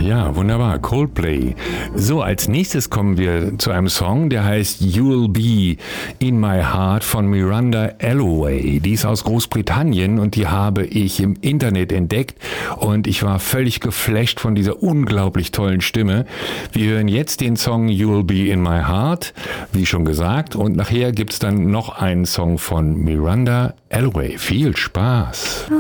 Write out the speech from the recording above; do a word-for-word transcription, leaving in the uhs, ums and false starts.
Ja, wunderbar. Coldplay. So, als nächstes kommen wir zu einem Song, der heißt You'll Be in My Heart von Miranda Alloway. Die ist aus Großbritannien und die habe ich im Internet entdeckt und ich war völlig geflasht von dieser unglaublich tollen Stimme. Wir hören jetzt den Song You'll Be in My Heart, wie schon gesagt, und nachher gibt's dann noch einen Song von Miranda Alloway. Viel Spaß!